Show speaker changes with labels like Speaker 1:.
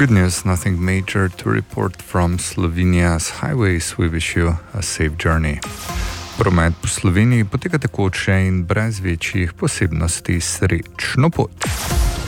Speaker 1: Good news, nothing major to report from Slovenia's highways. We wish you a safe journey. Promet po Sloveniji poteka tekoče in brez večjih posebnosti. Srečno pot!